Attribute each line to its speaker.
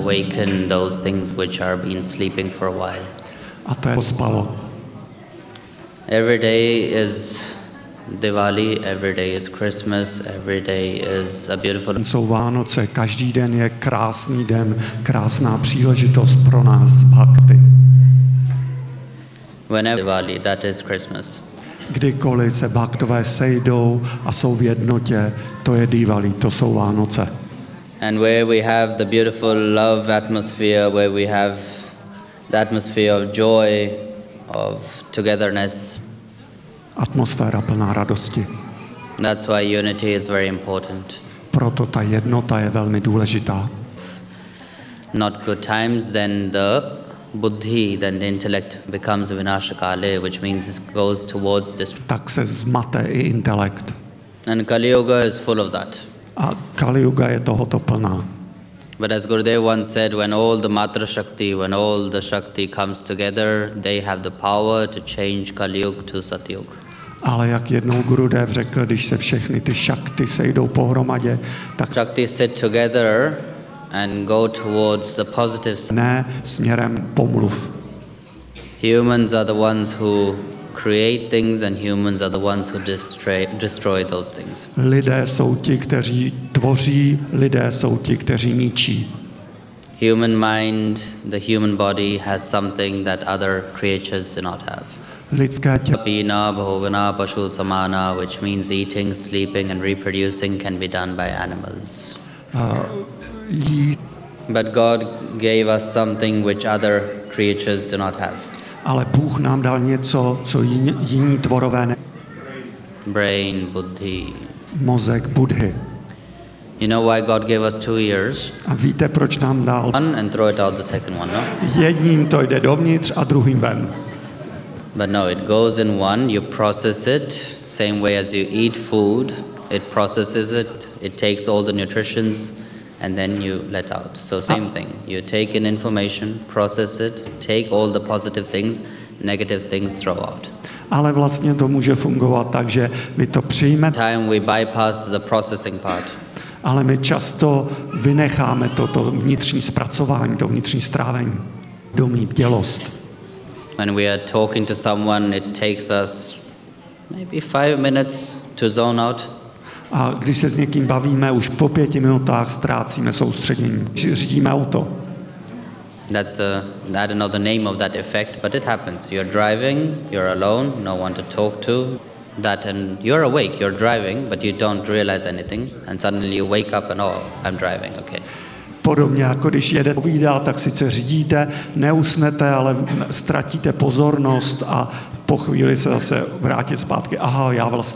Speaker 1: awaken those things which are been sleeping for a while.
Speaker 2: A to je spalo.
Speaker 1: Every day is Diwali, every day is Christmas, every day is a beautiful...
Speaker 2: Jsou Vánoce, každý den je krásný den, krásná příležitost pro nás bhakti.
Speaker 1: Whenever Diwali, that is Christmas.
Speaker 2: Kdykoliv se bhaktové sejdou a jsou v jednotě, to je Diwali, to jsou Vánoce.
Speaker 1: And where we have the beautiful love atmosphere, where we have the atmosphere of joy, of togetherness.
Speaker 2: Atmosféra plná radosti.
Speaker 1: That's why unity is very important.
Speaker 2: Proto ta jednota je velmi důležitá.
Speaker 1: Not good times, then the buddhi, then the intellect becomes vinashakale, which means it goes towards destruction.
Speaker 2: Tak se zmate i intelekt.
Speaker 1: And Kali Yuga is full of that.
Speaker 2: A Kali Yuga je tohoto plná.
Speaker 1: But as Gurudev once said, when all the Matra Shakti, when all the Shakti comes together, they have the power to change Kali Yuga to Satyug.
Speaker 2: Ale jak jednou Gurudev řekl, když se všechny ty šakty sejdou pohromadě, tak
Speaker 1: Shakti sit together and go towards the positive side.
Speaker 2: ne směrem pomluv.
Speaker 1: Humans are the ones who create things and humans are the ones who destroy those things.
Speaker 2: Lidé jsou ti, kteří tvoří, lidé jsou ti, kteří ničí.
Speaker 1: Human mind, the human body has something that other creatures do not have.
Speaker 2: Lidské tělo,
Speaker 1: Pina, bhogana, pashu samana, which means eating, sleeping and reproducing can be done by animals.
Speaker 2: jí,
Speaker 1: But God gave us something which other creatures do not have.
Speaker 2: ale Bůh nám dal něco, co jiní tvorové ne.
Speaker 1: Brain, buddhi.
Speaker 2: Mozek Budhy.
Speaker 1: You know why God gave us 2 ears?
Speaker 2: A víte, proč nám dal?
Speaker 1: One and throw it out the second one, no?
Speaker 2: Jedním to jde dovnitř a druhým ven.
Speaker 1: But no, it goes in one, you process it, same way as you eat food, it processes it, it takes all the nutritions, and then you let out. So same thing, you take in information, process it, take all the positive things, negative things throw out.
Speaker 2: Ale vlastně to může fungovat tak, že vy to přijmete,
Speaker 1: Time we bypass the processing part.
Speaker 2: ale my často vynecháme toto vnitřní zpracování, to vnitřní strávení, domí, bdělost.
Speaker 1: When we are talking to someone, it takes us maybe 5 minutes to zone out.
Speaker 2: A když se s někým bavíme, už po 5 minutách ztrácíme soustředění. Řídíme auto.
Speaker 1: I don't know the name of that effect, but it happens. You're driving, you're alone, no one to talk to. And you're awake, you're driving, but you don't realize anything, and suddenly you wake up and I'm driving, okay.
Speaker 2: Podobně jako když jedete povídá, tak sice řídíte, neusnete, ale ztratíte pozornost a po chvíli se zase vrátit zpátky. Aha, já vlastně